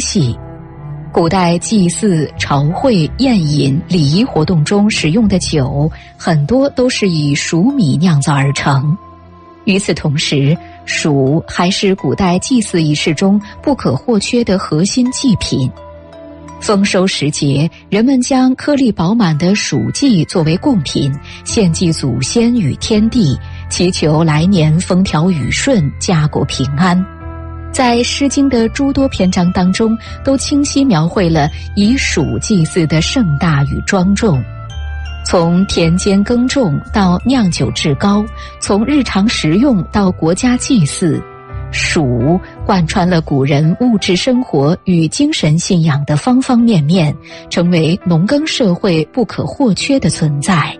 细。古代祭祀、朝会、宴饮、礼仪活动中使用的酒，很多都是以黍米酿造而成。与此同时，黍还是古代祭祀仪式中不可或缺的核心祭品。丰收时节，人们将颗粒饱满的黍稷作为贡品，献祭祖先与天地，祈求来年风调雨顺、家国平安。在《诗经》的诸多篇章当中，都清晰描绘了以黍祭祀的盛大与庄重。从田间耕种到酿酒制膏，从日常食用到国家祭祀，黍贯穿了古人物质生活与精神信仰的方方面面，成为农耕社会不可或缺的存在。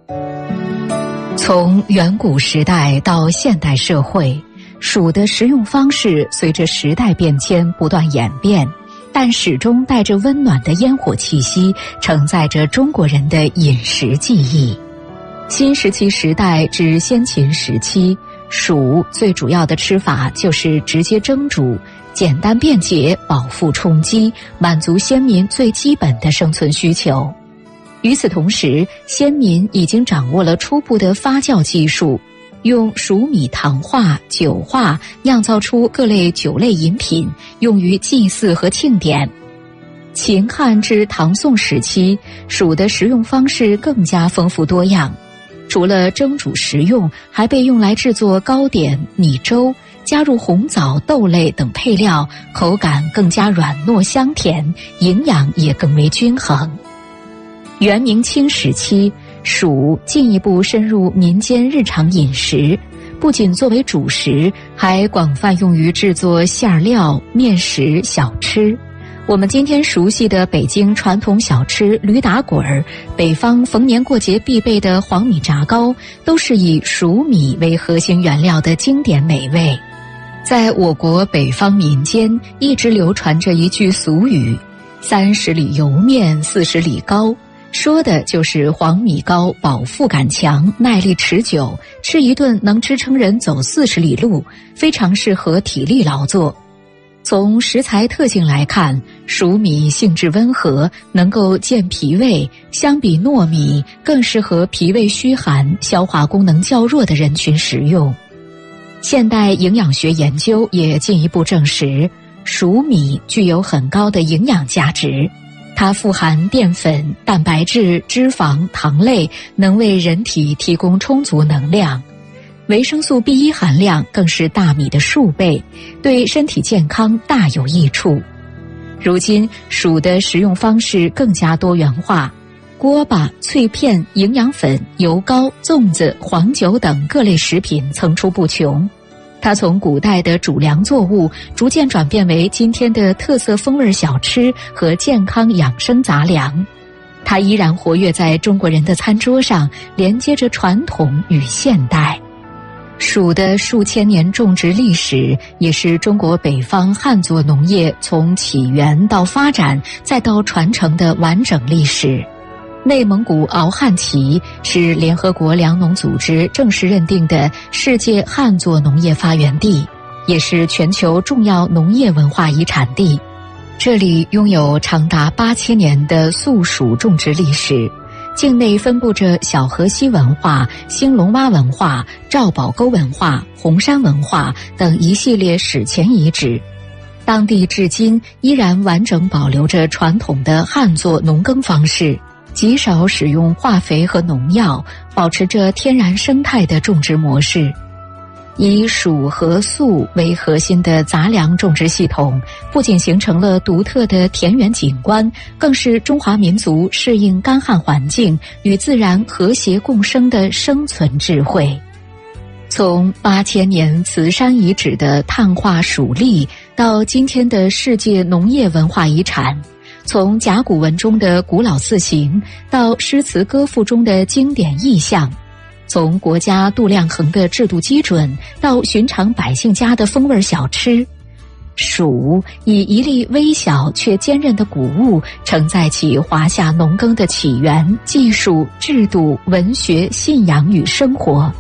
从远古时代到现代社会，黍的食用方式随着时代变迁不断演变，但始终带着温暖的烟火气息，承载着中国人的饮食记忆。新石器时代至先秦时期，黍最主要的吃法就是直接蒸煮，简单便捷，饱腹充饥，满足先民最基本的生存需求。与此同时，先民已经掌握了初步的发酵技术，用黍米糖化、酒化，酿造出各类酒类饮品，用于祭祀和庆典。秦汉至唐宋时期，黍的食用方式更加丰富多样，除了蒸煮食用，还被用来制作糕点、米粥，加入红枣、豆类等配料，口感更加软糯香甜，营养也更为均衡。元明清时期，黍进一步深入民间日常饮食，不仅作为主食，还广泛用于制作馅料、面食、小吃。我们今天熟悉的北京传统小吃驴打滚儿，北方逢年过节必备的黄米炸糕，都是以黍米为核心原料的经典美味。在我国北方民间一直流传着一句俗语：30里油面，40里糕，说的就是黄米糕饱腹感强，耐力持久，吃一顿能支撑人走40里路，非常适合体力劳作。从食材特性来看，黍米性质温和，能够健脾胃，相比糯米更适合脾胃虚寒、消化功能较弱的人群食用。现代营养学研究也进一步证实，黍米具有很高的营养价值。它富含淀粉、蛋白质、脂肪、糖类，能为人体提供充足能量。维生素 B1 含量更是大米的数倍，对身体健康大有益处。如今，黍的食用方式更加多元化，锅巴、脆片、营养粉、油糕、粽子、黄酒等各类食品层出不穷。它从古代的主粮作物逐渐转变为今天的特色风味小吃和健康养生杂粮。它依然活跃在中国人的餐桌上，连接着传统与现代。黍的数千年种植历史，也是中国北方汉族农业从起源到发展再到传承的完整历史。内蒙古敖汉旗是联合国粮农组织正式认定的世界汉族农业发源地，也是全球重要农业文化遗产地。这里拥有长达8000年的素黍种植历史，境内分布着小河西文化、兴隆洼文化、赵堡沟文化、红山文化等一系列史前遗址。当地至今依然完整保留着传统的汉族农耕方式，极少使用化肥和农药，保持着天然生态的种植模式。以黍和粟为核心的杂粮种植系统，不仅形成了独特的田园景观，更是中华民族适应干旱环境、与自然和谐共生的生存智慧。从8000年慈山遗址的碳化黍粒，到今天的世界农业文化遗产，从甲骨文中的古老字形，到诗词歌赋中的经典意象，从国家度量衡的制度基准，到寻常百姓家的风味小吃，黍以一粒微小却坚韧的谷物，承载起华夏农耕的起源、技术、制度、文学、信仰与生活，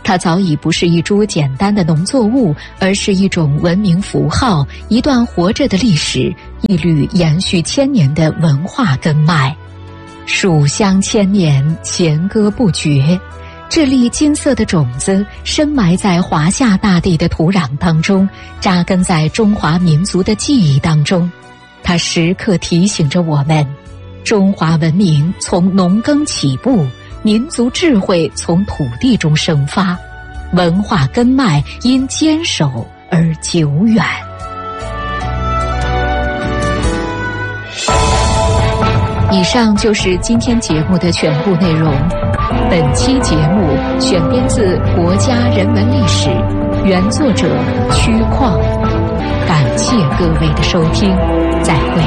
它早已不是一株简单的农作物，而是一种文明符号，一段活着的历史，一缕延续千年的文化根脉。蜀香千年，弦歌不绝。这粒金色的种子深埋在华夏大地的土壤当中，扎根在中华民族的记忆当中。它时刻提醒着我们，中华文明从农耕起步，民族智慧从土地中生发，文化根脉因坚守而久远。以上就是今天节目的全部内容。本期节目选编自《国家人文历史》，原作者曲旷。感谢各位的收听，再会。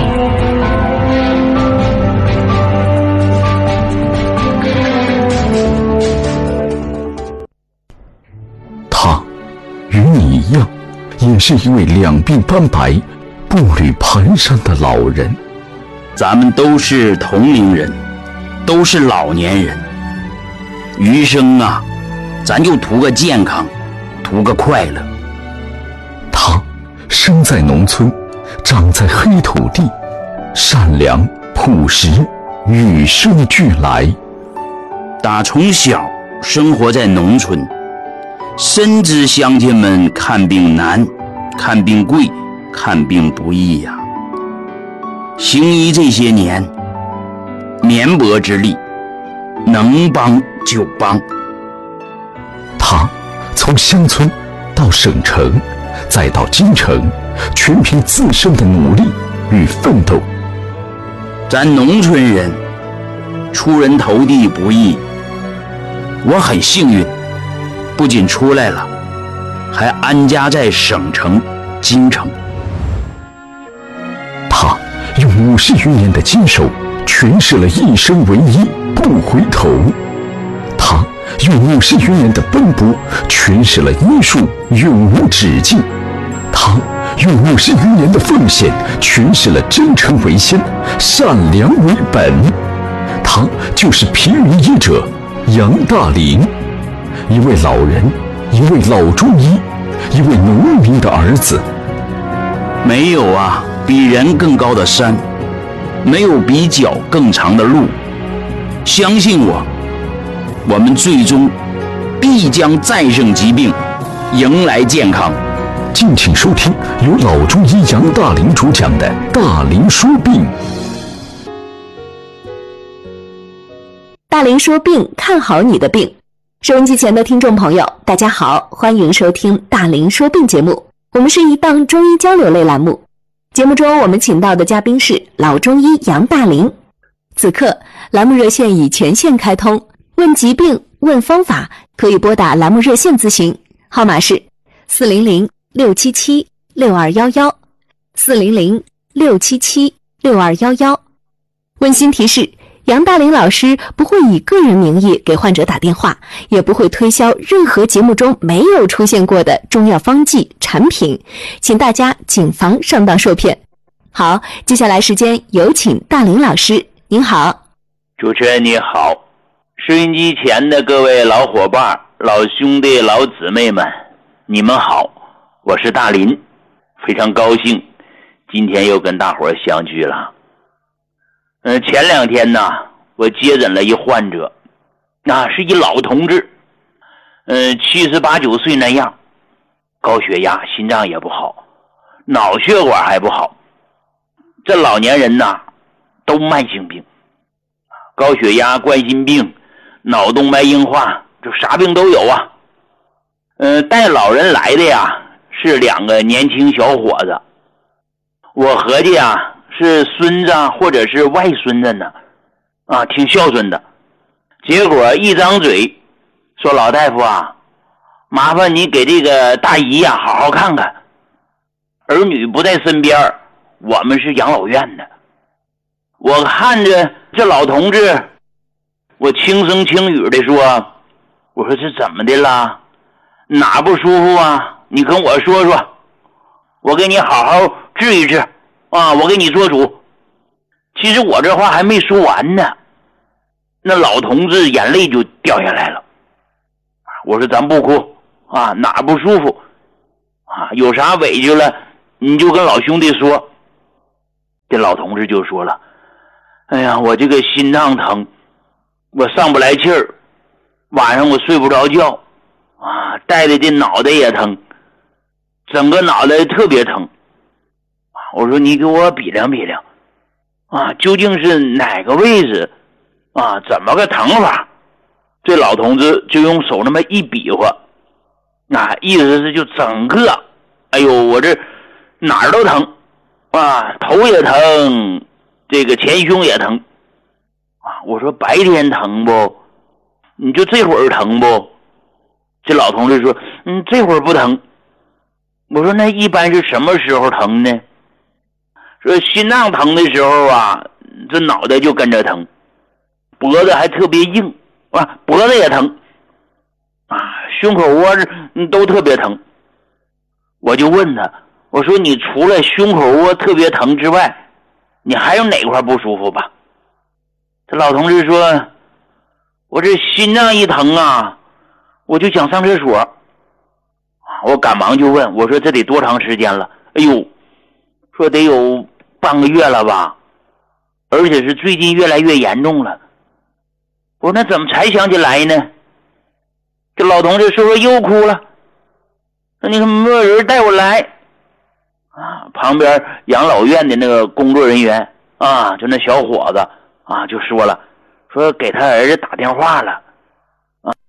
他与你一样，也是一位两鬓斑白、步履蹒跚的老人。 咱们都是同龄人，都是老年人，余生啊，咱就图个健康，图个快乐。 他生在农村，长在黑土地，善良朴实，与生俱来。 打从小生活在农村，深知乡亲们看病难，看病贵，看病不易呀。行医这些年，绵薄之力，能帮就帮。 他从乡村到省城，再到京城，全凭自身的努力与奋斗。 咱农村人出人头地不易，我很幸运，不仅出来了，还安家在省城京城。 他用50余年的坚守，诠释了一生为一，不回头。他用50余年的奔波，诠释了医术永无止境。他用50余年的奉献，诠释了真诚为先，善良为本。他就是平民医者杨大林，一位老人，一位老中医，一位农民的儿子。 没有啊比人更高的山，没有比脚更长的路。相信我，我们最终必将战胜疾病，迎来健康。 敬请收听由老中医杨大林主讲的《大林说病》。 大林说病，看好你的病。收音机前的听众朋友，大家好，欢迎收听大林说病节目。我们是一档中医交流类栏目，节目中我们请到的嘉宾是老中医杨大林。此刻栏目热线已全线开通，问疾病问方法可以拨打栏目热线咨询，号码是400-677-6211 400-677-6211。温馨提示，杨大林老师不会以个人名义给患者打电话，也不会推销任何节目中没有出现过的中药方剂产品，请大家谨防上当受骗。好，接下来时间有请大林老师。您好。 主持人你好，收音机前的各位老伙伴、老兄弟、老姊妹们，你们好，我是大林，非常高兴今天又跟大伙儿相聚了。前2天呢，我接诊了一患者，是一老同志，78、9岁那样，高血压，心脏也不好，脑血管还不好。这老年人呐，都慢性病，高血压、冠心病、脑动脉硬化，就啥病都有啊。带老人来的呀，是2个年轻小伙子，我合计啊，是孙子或者是外孙子呢，挺孝顺的。结果一张嘴说，老大夫啊，麻烦你给这个大姨呀好好看看，儿女不在身边，我们是养老院的。我看着这老同志，我轻声轻语的说，我说这怎么的了，哪不舒服啊，你跟我说说，我给你好好治一治我给你做主。其实我这话还没说完呢，那老同志眼泪就掉下来了， 我说咱不哭啊，哪儿不舒服啊，有啥委屈了你就跟老兄弟说。这老同志就说了，哎呀，我这个心脏疼，我上不来气儿，晚上我睡不着觉啊，带的这脑袋也疼，整个脑袋特别疼。我说你给我比量比量啊，究竟是哪个位置啊，怎么个疼法？这老同志就用手那么一比划，啊，意思是就整个，哎呦，我这哪儿都疼啊，头也疼，这个前胸也疼啊。我说白天疼不？你就这会儿疼不？这老同志说，这会儿不疼。我说那一般是什么时候疼呢？说心脏疼的时候啊，这脑袋就跟着疼，脖子还特别硬啊，脖子也疼啊，胸口窝都特别疼。我就问他，我说你除了胸口窝特别疼之外，你还有哪块不舒服吧？这老同志说，我这心脏一疼啊，我就想上厕所。我赶忙就问，我说这得多长时间了？哎呦，说得有半个月了吧，而且是最近越来越严重了。我说那怎么才想起来呢？这老同志说又哭了，那你看没有人带我来啊？旁边养老院的那个工作人员啊，就那小伙子啊，就说了，说给他儿子打电话了